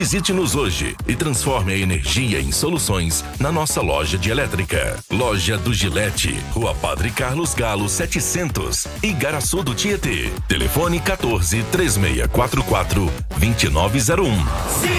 Visite-nos hoje e transforme a energia em soluções na nossa loja de elétrica. Loja do Gillette, Rua Padre Carlos Galo 700, Igaraçu do Tietê. Telefone 14 3644 2901.